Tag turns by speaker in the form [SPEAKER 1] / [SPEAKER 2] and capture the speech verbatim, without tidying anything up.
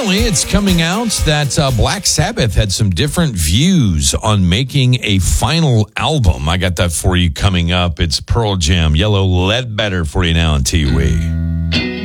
[SPEAKER 1] apparently, it's coming out that uh, Black Sabbath had some different views on making a final album. I got that for you coming up. It's Pearl Jam, Yellow Ledbetter for you now on T V.